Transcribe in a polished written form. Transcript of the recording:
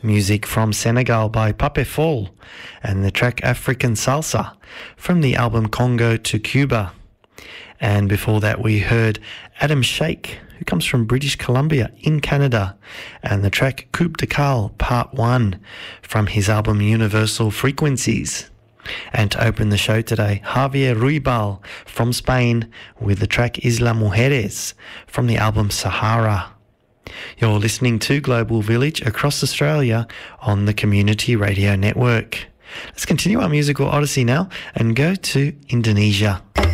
music from Senegal by Pape Fall and the track African Salsa from the album Congo to Cuba. And before that we heard Adam Shake, who comes from British Columbia in Canada, and the track Coupe de Cal Part 1 from his album Universal Frequencies. And to open the show today, Javier Ruibal from Spain with the track Isla Mujeres from the album Sahara. You're listening to Global Village across Australia on the Community Radio Network. Let's continue our musical odyssey now and go to Indonesia.